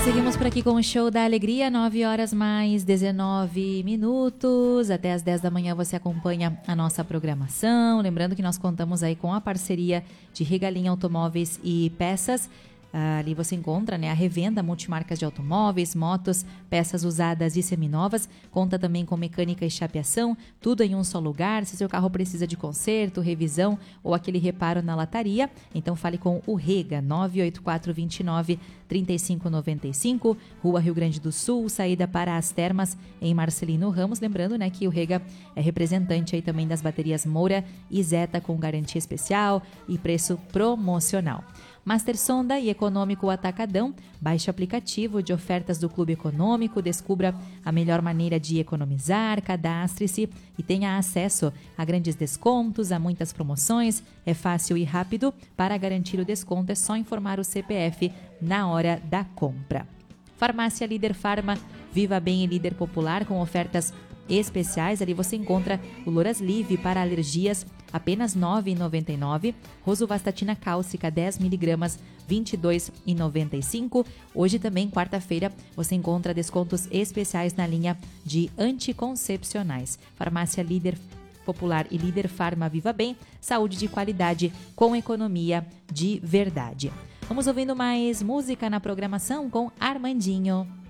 Seguimos por aqui com o Show da Alegria, 9 horas mais 19 minutos. Até às 10 da manhã você acompanha a nossa programação. Lembrando que nós contamos aí com a parceria de Regalim Automóveis e Peças. Ali você encontra, né, a revenda multimarcas de automóveis, motos, peças usadas e seminovas. Conta também com mecânica e chapeação, tudo em um só lugar. Se seu carro precisa de conserto, revisão ou aquele reparo na lataria, então fale com o Rega, 98429-3595, Rua Rio Grande do Sul, saída para as Termas, em Marcelino Ramos. Lembrando, né, que o Rega é representante aí também das baterias Moura e Zeta, com garantia especial e preço promocional. Master Sonda e Econômico Atacadão. Baixe o aplicativo de ofertas do Clube Econômico, descubra a melhor maneira de economizar, cadastre-se e tenha acesso a grandes descontos, a muitas promoções. É fácil e rápido. Para garantir o desconto é só informar o CPF na hora da compra. Farmácia Líder Farma, Viva Bem e Líder Popular com ofertas especiais. Ali você encontra o Loras Live para alergias, apenas R$ 9,99. Rosuvastatina cálcica, 10 miligramas, R$ 22,95. Hoje também, quarta-feira, você encontra descontos especiais na linha de anticoncepcionais. Farmácia Líder Popular e Líder Farma Viva Bem, saúde de qualidade com economia de verdade. Vamos ouvindo mais música na programação com Armandinho.